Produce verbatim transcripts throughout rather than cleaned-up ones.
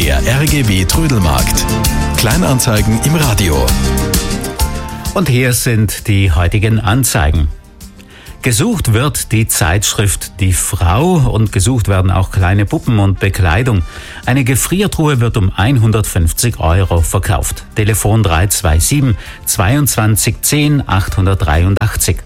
Der R G B Trödelmarkt. Kleinanzeigen im Radio. Und hier sind die heutigen Anzeigen. Gesucht wird die Zeitschrift Die Frau und gesucht werden auch kleine Puppen und Bekleidung. Eine Gefriertruhe wird um hundertfünfzig Euro verkauft. Telefon drei zwei sieben, zweiundzwanzig zehn, achthundertdreiundachtzig.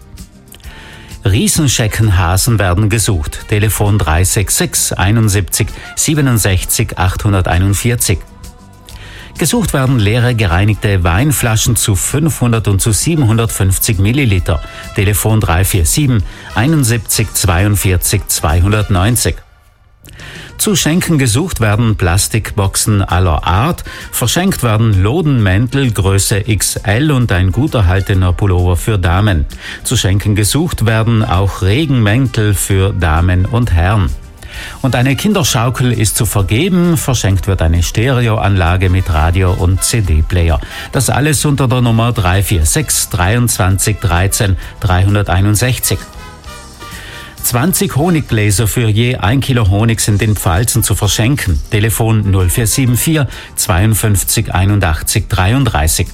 Riesenscheckenhasen werden gesucht. Telefon drei sechs sechs, einundsiebzig, siebenundsechzig, achthunderteinundvierzig. Gesucht werden leere gereinigte Weinflaschen zu fünfhundert und zu siebenhundertfünfzig Milliliter. Telefon drei vier sieben, einundsiebzig, zweiundvierzig, zweihundertneunzig. Zu schenken gesucht werden Plastikboxen aller Art. Verschenkt werden Lodenmäntel Größe X L und ein gut erhaltener Pullover für Damen. Zu schenken gesucht werden auch Regenmäntel für Damen und Herren. Und eine Kinderschaukel ist zu vergeben. Verschenkt wird eine Stereoanlage mit Radio und C D-Player. Das alles unter der Nummer drei vier sechs, dreiundzwanzig, dreizehn, dreihunderteinundsechzig. zwanzig Honiggläser für je ein Kilo Honig sind in Pfalzen zu verschenken. Telefon null vier sieben vier, zweiundfünfzig, einundachtzig, dreiunddreißig.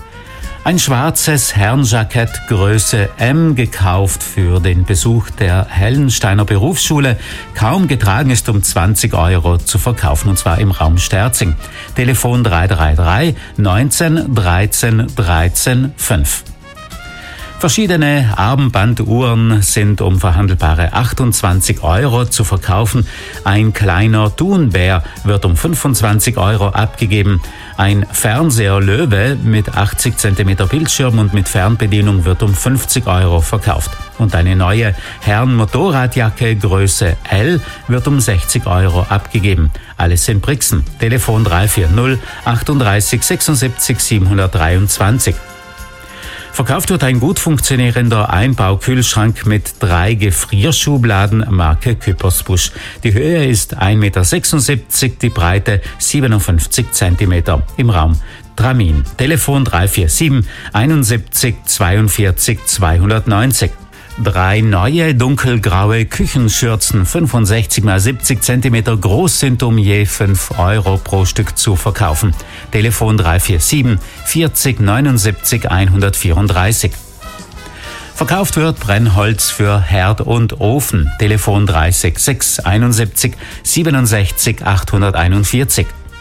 Ein schwarzes Herrenjackett Größe M gekauft für den Besuch der Hellensteiner Berufsschule. Kaum getragen ist um zwanzig Euro zu verkaufen, und zwar im Raum Sterzing. Telefon drei drei drei, neunzehn, dreizehn, dreizehn, fünf. Verschiedene Armbanduhren sind um verhandelbare achtundzwanzig Euro zu verkaufen. Ein kleiner Thunbär wird um fünfundzwanzig Euro abgegeben. Ein Fernseher Löwe mit achtzig Zentimeter Bildschirm und mit Fernbedienung wird um fünfzig Euro verkauft. Und eine neue Herren-Motorradjacke Größe L wird um sechzig Euro abgegeben. Alles in Brixen. Telefon drei vier null, achtunddreißig, sechsundsiebzig, siebenhundertdreiundzwanzig. Verkauft wird ein gut funktionierender Einbaukühlschrank mit drei Gefrierschubladen Marke Küppersbusch. Die Höhe ist ein Meter sechsundsiebzig, die Breite siebenundfünfzig Zentimeter. Im Raum Tramin. Telefon drei vier sieben, einundsiebzig, zweiundvierzig, zweihundertneunzig. Drei neue dunkelgraue Küchenschürzen, fünfundsechzig mal siebzig Zentimeter groß, sind um je fünf Euro pro Stück zu verkaufen. Telefon drei vier sieben, vierzig, neunundsiebzig, hundertvierunddreißig. Verkauft wird Brennholz für Herd und Ofen. Telefon drei sechs sechs, einundsiebzig, siebenundsechzig, achthunderteinundvierzig.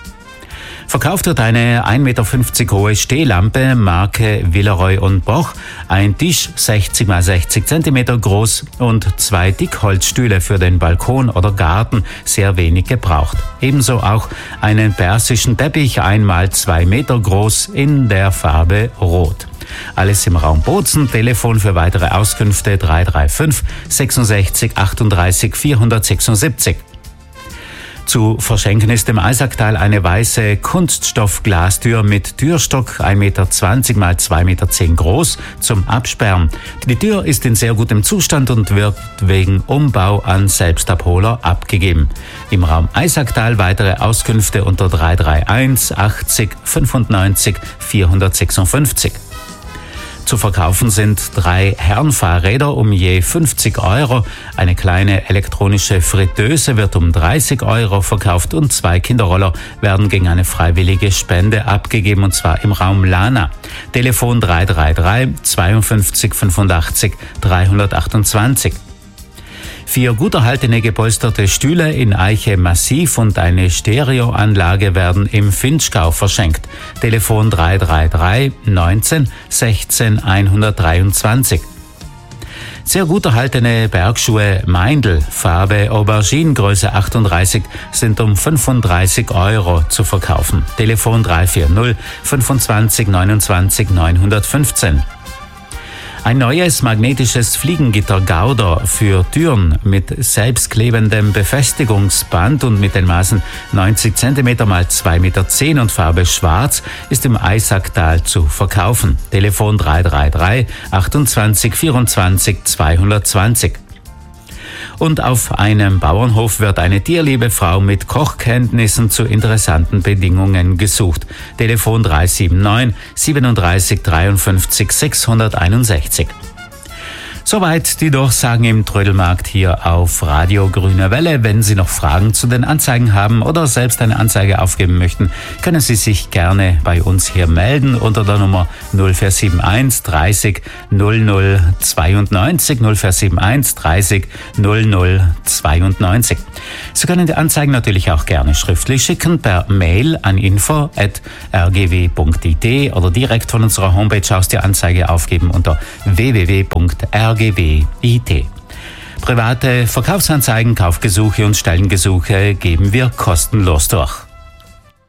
Verkauft wird eine ein Meter fünfzig hohe Stehlampe Marke Villeroy und Boch, ein Tisch sechzig mal sechzig Zentimeter groß und zwei Dickholzstühle für den Balkon oder Garten, sehr wenig gebraucht. Ebenso auch einen persischen Teppich ein mal zwei Meter groß in der Farbe Rot. Alles im Raum Bozen. Telefon für weitere Auskünfte drei drei fünf, sechsundsechzig, achtunddreißig, vierhundertsechsundsiebzig. Zu verschenken ist im Eisacktal eine weiße Kunststoffglastür mit Türstock ein Meter zwanzig mal zwei Meter zehn groß zum Absperren. Die Tür ist in sehr gutem Zustand und wird wegen Umbau an Selbstabholer abgegeben. Im Raum Eisacktal weitere Auskünfte unter drei drei eins, achtzig, fünfundneunzig, vierhundertsechsundfünfzig. Zu verkaufen sind drei Herrenfahrräder um je fünfzig Euro. Eine kleine elektronische Fritteuse wird um dreißig Euro verkauft und zwei Kinderroller werden gegen eine freiwillige Spende abgegeben, und zwar im Raum Lana. Telefon drei drei drei, zweiundfünfzig, fünfundachtzig, dreihundertachtundzwanzig. Vier gut erhaltene gepolsterte Stühle in Eiche Massiv und eine Stereoanlage werden im Finchgau verschenkt. Telefon drei drei drei, neunzehn, sechzehn, hundertdreiundzwanzig. Sehr gut erhaltene Bergschuhe Meindl, Farbe Aubergine, Größe achtunddreißig, sind um fünfunddreißig Euro zu verkaufen. Telefon drei vier null, fünfundzwanzig, neunundzwanzig, neunhundertfünfzehn. Ein neues magnetisches Fliegengitter Gauder für Türen mit selbstklebendem Befestigungsband und mit den Maßen neunzig Zentimeter mal zwei Meter zehn und Farbe Schwarz ist im Eisacktal zu verkaufen. Telefon drei drei drei, achtundzwanzig, vierundzwanzig, zweihundertzwanzig. Und auf einem Bauernhof wird eine tierliebe Frau mit Kochkenntnissen zu interessanten Bedingungen gesucht. Telefon drei sieben neun, siebenunddreißig, dreiundfünfzig, sechshunderteinundsechzig. Soweit die Durchsagen im Trödelmarkt hier auf Radio Grüne Welle. Wenn Sie noch Fragen zu den Anzeigen haben oder selbst eine Anzeige aufgeben möchten, können Sie sich gerne bei uns hier melden unter der Nummer null vier sieben eins dreißig null null zweiundneunzig null vier sieben eins dreißig null null zweiundneunzig. Sie können die Anzeigen natürlich auch gerne schriftlich schicken per Mail an info at r g w punkt i t oder direkt von unserer Homepage aus die Anzeige aufgeben unter w w w punkt r g w punkt i t. Private Verkaufsanzeigen, Kaufgesuche und Stellengesuche geben wir kostenlos durch.